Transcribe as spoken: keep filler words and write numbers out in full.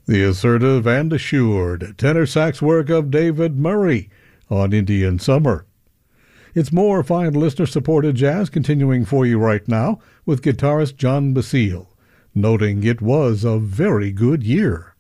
The assertive and assured tenor sax work of David Murray on Indian Summer. It's more fine listener-supported jazz continuing for you right now with guitarist John Basile, noting it was a very good year.